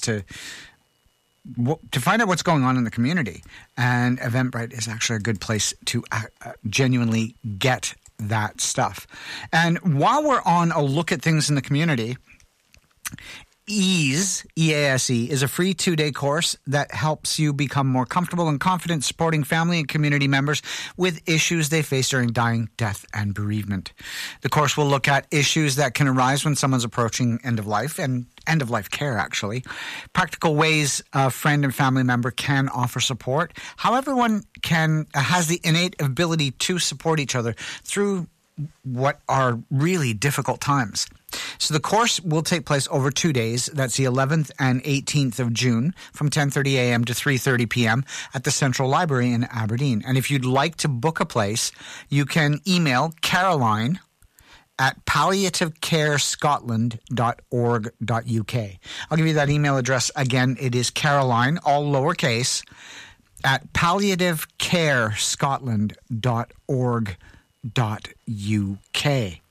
to find out what's going on in the community. And Eventbrite is actually a good place to genuinely get that stuff. And while we're on a look at things in the community, EASE, E-A-S-E, is a free 2-day course that helps you become more comfortable and confident supporting family and community members with issues they face during dying, death, and bereavement. The course will look at issues that can arise when someone's approaching end of life and end-of-life care, actually. Practical ways a friend and family member can offer support. How everyone has the innate ability to support each other through what are really difficult times. So the course will take place over 2 days. That's the 11th and 18th of June from 10:30 a.m. to 3:30 p.m. at the Central Library in Aberdeen. And if you'd like to book a place, you can email Caroline at palliativecarescotland.org.uk. I'll give you that email address again. It is Caroline, all lowercase, at palliativecarescotland.org.uk.